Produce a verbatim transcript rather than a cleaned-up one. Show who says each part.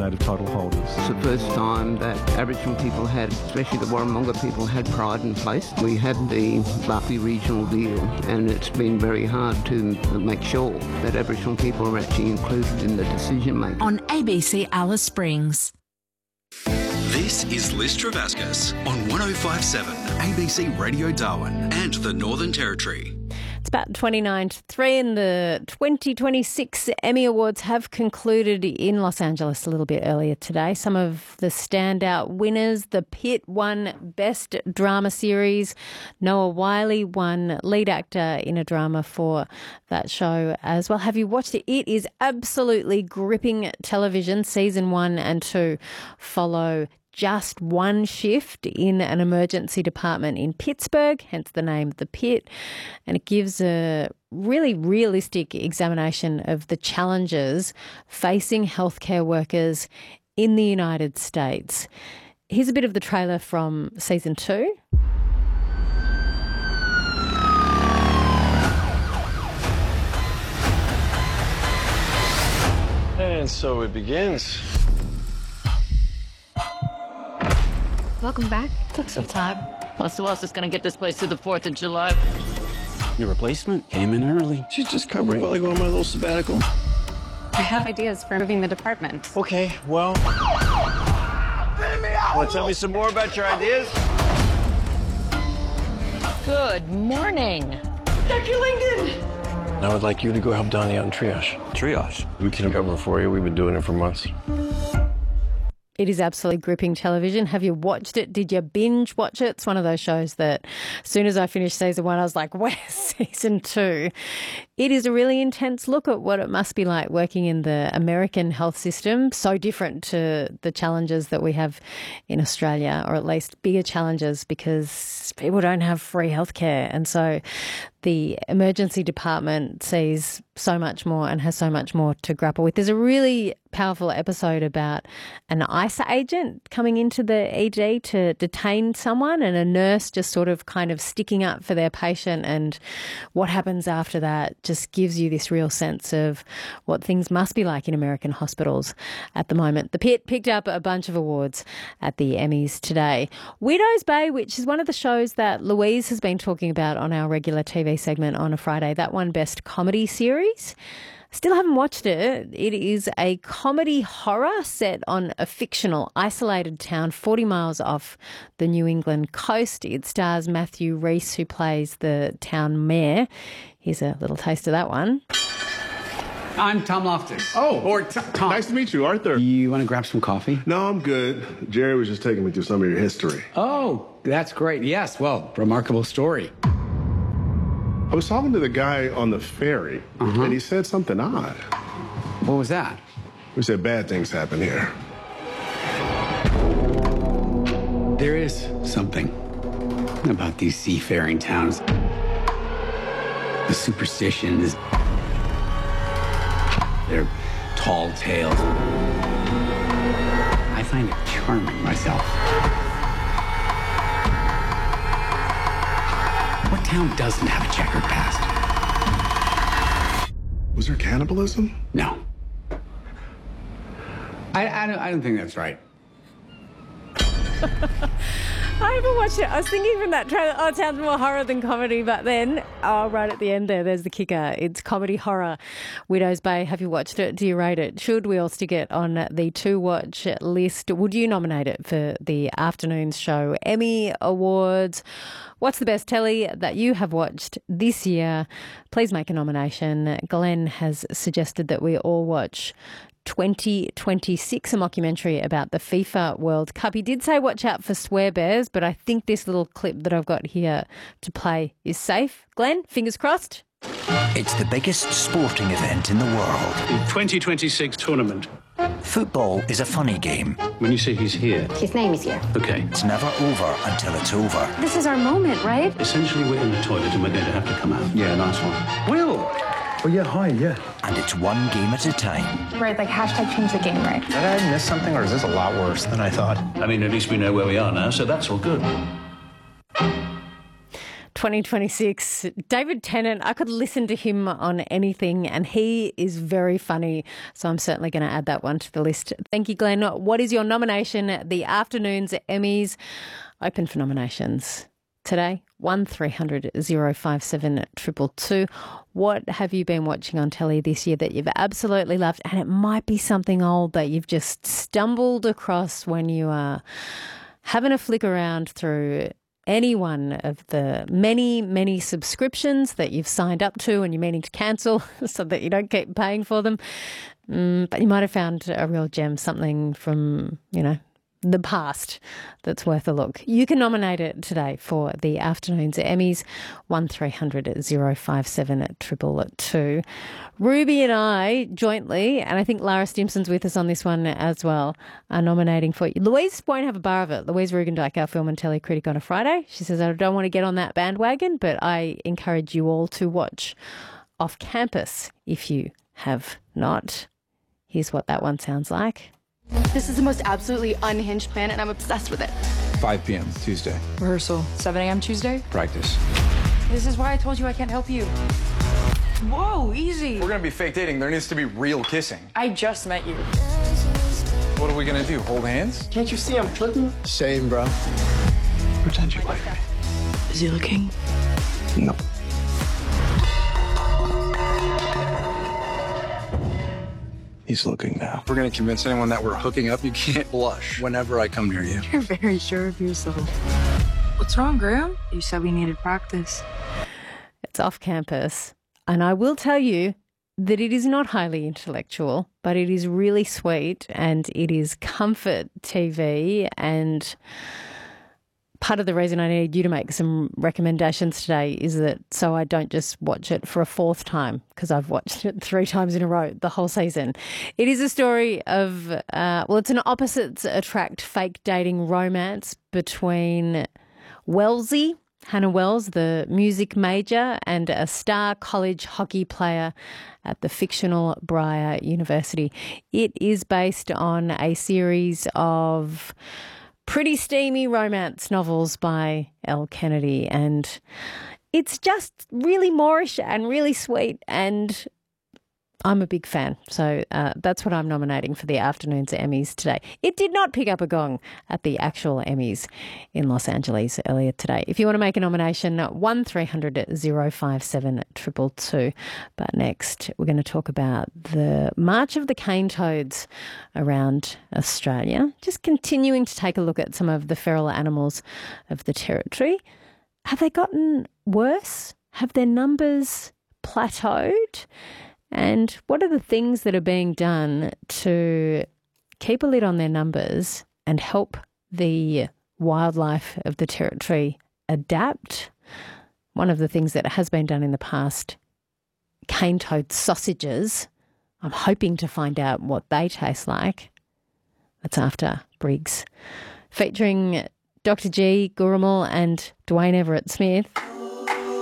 Speaker 1: nominated title holders.
Speaker 2: It's the first time that Aboriginal people had, especially the Warramunga people, had pride in place. We had the Barkly regional deal, and it's been very hard to make sure that Aboriginal people are actually included in the decision making.
Speaker 3: On A B C Alice Springs.
Speaker 4: This is Liz Travascus on one oh five point seven A B C Radio Darwin and the Northern Territory.
Speaker 5: It's about twenty-nine to three and the twenty twenty-six Emmy Awards have concluded in Los Angeles a little bit earlier today. Some of the standout winners: The Pit won Best Drama Series. Noah Wyle won Lead Actor in a Drama for that show as well. Have you watched it? It is absolutely gripping television. Season one and two follow just one shift in an emergency department in Pittsburgh, hence the name The Pit, and it gives a really realistic examination of the challenges facing healthcare workers in the United States. Here's a bit of the trailer from season two.
Speaker 6: And so it begins.
Speaker 7: Welcome back.
Speaker 8: Took some time. Plus, who else is going to get this place through the fourth of July?
Speaker 9: Your replacement came in early.
Speaker 6: She's just covering while I go on my little sabbatical.
Speaker 7: I have ideas for moving the department.
Speaker 6: Okay, well... Want to tell me some more about your ideas?
Speaker 8: Good morning.
Speaker 7: Doctor Langdon!
Speaker 6: I would like you to go help Donnie out in triage.
Speaker 9: Triage.
Speaker 6: We can cover for you. We've been doing it for months.
Speaker 5: It is absolutely gripping television. Have you watched it? Did you binge watch it? It's one of those shows that as soon as I finished season one, I was like, where's season two? It is a really intense look at what it must be like working in the American health system, so different to the challenges that we have in Australia, or at least bigger challenges because people don't have free healthcare. And so the emergency department sees so much more and has so much more to grapple with. There's a really powerful episode about an ICE agent coming into the E D to detain someone and a nurse just sort of kind of sticking up for their patient, and what happens after that just gives you this real sense of what things must be like in American hospitals at the moment. The Pit picked up a bunch of awards at the Emmys today. Widows Bay, which is one of the shows that Louise has been talking about on our regular T V segment on a Friday, that won Best Comedy Series. Still haven't watched it. It is a comedy horror set on a fictional isolated town forty miles off the New England coast. It stars Matthew Rhys, who plays the town mayor. Here's a little taste of that one.
Speaker 10: I'm Tom Loftus.
Speaker 11: Oh,
Speaker 10: or t- Tom.
Speaker 11: Nice to meet you, Arthur.
Speaker 10: You want to grab some coffee?
Speaker 11: No, I'm good. Jerry was just taking me through some of your history.
Speaker 10: Oh, that's great. Yes, well, remarkable story.
Speaker 11: I was talking to the guy on the ferry, uh-huh. and he said something odd.
Speaker 10: What was that?
Speaker 11: We said bad things happen here.
Speaker 10: There is something about these seafaring towns. The superstitions, their tall tales. I find it charming myself. What town doesn't have a checkered past?
Speaker 11: Was there cannibalism?
Speaker 10: No. I, I, don't, I don't think that's right.
Speaker 5: I haven't watched it. I was thinking from that trailer, oh, it sounds more horror than comedy, but then, oh, right at the end there, there's the kicker. It's comedy horror. Widows Bay, have you watched it? Do you rate it? Should we all stick it on the to-watch list? Would you nominate it for the afternoon's show Emmy Awards? What's the best telly that you have watched this year? Please make a nomination. Glenn has suggested that we all watch twenty twenty-six, a mockumentary about the FIFA World Cup. He did say watch out for swear bears, but I think this little clip that I've got here to play is safe. Glenn, fingers crossed.
Speaker 12: It's the biggest sporting event in the world.
Speaker 13: The twenty twenty-six tournament.
Speaker 12: Football is a funny game.
Speaker 13: When you say he's here...
Speaker 7: His name is here.
Speaker 13: Okay.
Speaker 12: It's never over until it's over.
Speaker 7: This is our moment, right?
Speaker 13: Essentially, we're in the toilet and we're going to have to come out.
Speaker 6: Yeah, nice one.
Speaker 13: Will!
Speaker 6: Oh, yeah, hi, yeah.
Speaker 12: And it's one game at a time.
Speaker 7: Right, like hashtag change the game, right?
Speaker 6: Did I miss something, or is this a lot worse than I thought?
Speaker 13: I mean, at least we know where we are now, so that's all good.
Speaker 5: twenty twenty-six. David Tennant, I could listen to him on anything and he is very funny. So I'm certainly going to add that one to the list. Thank you, Glenn. What is your nomination? The afternoon's Emmys open for nominations today. one three hundred oh five seven two two two. What have you been watching on telly this year that you've absolutely loved? And it might be something old that you've just stumbled across when you are having a flick around through any one of the many, many subscriptions that you've signed up to and you're meaning to cancel so that you don't keep paying for them. Mm, but you might have found a real gem, something from, you know, the past that's worth a look. You can nominate it today for the afternoon's Emmys, one three hundred oh five seven two two two. Ruby and I jointly, and I think Lara Stimson's with us on this one as well, are nominating for you. Louise won't have a bar of it. Louise Rugendijk, our film and telly critic, on a Friday. She says, I don't want to get on that bandwagon, but I encourage you all to watch Off Campus if you have not. Here's what that one sounds like.
Speaker 1: This is the most absolutely unhinged plan, and I'm obsessed with it.
Speaker 14: five p.m. Tuesday.
Speaker 1: Rehearsal. seven a.m. Tuesday?
Speaker 14: Practice.
Speaker 1: This is why I told you I can't help you. Whoa, easy.
Speaker 14: If we're gonna be fake dating, there needs to be real kissing.
Speaker 1: I just met you.
Speaker 14: What are we gonna do, hold hands?
Speaker 6: Can't you see I'm flirting? Same, bro.
Speaker 14: Pretend you like me.
Speaker 1: Is he looking?
Speaker 6: No. He's looking now.
Speaker 14: If we're gonna convince anyone that we're hooking up, you can't blush whenever I come near you.
Speaker 1: You're very sure of yourself. What's wrong, Graham? You said we needed practice.
Speaker 5: It's Off Campus. And I will tell you that it is not highly intellectual, but it is really sweet and it is comfort T V. And part of the reason I need you to make some recommendations today is that so I don't just watch it for a fourth time, because I've watched it three times in a row the whole season. It is a story of, uh, well, it's an opposites attract fake dating romance between Wellesley, Hannah Wells, the music major, and a star college hockey player at the fictional Briar University. It is based on a series of pretty steamy romance novels by Elle Kennedy, and it's just really Moorish and really sweet, and I'm a big fan. So uh, that's what I'm nominating for the afternoon's Emmys today. It did not pick up a gong at the actual Emmys in Los Angeles earlier today. If you want to make a nomination, one three hundred oh five seven two two two. But next, we're going to talk about the March of the Cane Toads around Australia. Just continuing to take a look at some of the feral animals of the territory. Have they gotten worse? Have their numbers plateaued? And what are the things that are being done to keep a lid on their numbers and help the wildlife of the territory adapt? One of the things that has been done in the past, cane toad sausages. I'm hoping to find out what they taste like. That's after Briggs. Featuring Doctor G, Gurrimal and Dwayne Everett Smith.